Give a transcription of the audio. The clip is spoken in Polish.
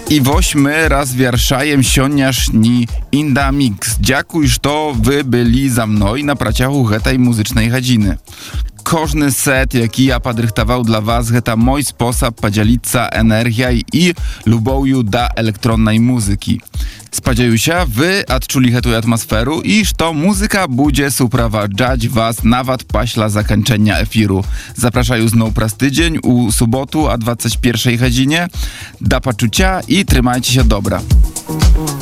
I wośmy raz wierszajem sioniasz ni inda mix. Dziękuję, że wy byli za mną na praciachu tej muzycznej chadziny. Każdy set, jaki ja podrychtował dla was, to mój sposób podzielić energią i lubowiu do elektronnej muzyki. Spodzieję się, wy odczuli tę atmosferę i że to muzyka będzie suprowadzać was nawet paśla zakończenia efiru. Zapraszają znowu praz tydzień u sobotu o 21 godzinie. Do poczucia i trzymajcie się dobra.